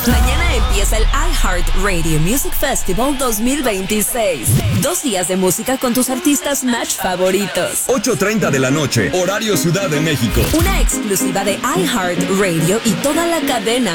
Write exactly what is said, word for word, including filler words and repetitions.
Mañana empieza el iHeart Radio Music Festival dos mil veintiséis. Dos días de música con tus artistas match favoritos. ocho treinta de la noche, horario Ciudad de México. Una exclusiva de iHeart Radio y toda la cadena